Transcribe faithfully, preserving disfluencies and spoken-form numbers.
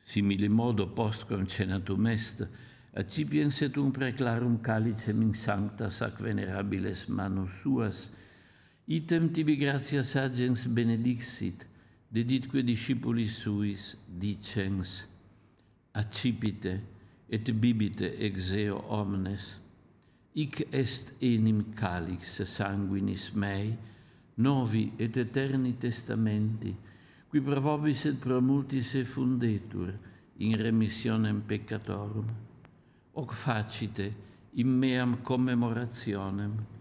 Simile modo post concenatum est, accipiens et un preclarum calicem in sanctas ac venerabiles manus suas, item tibi gratias agens benedixit, deditque discipulis suis dicens, accipite et bibite ex eo omnes, hic est enim calix sanguinis mei, novi et eterni testamenti, qui pro vobis et pro multis effundetur in remissionem peccatorum, hoc facite in meam commemorationem,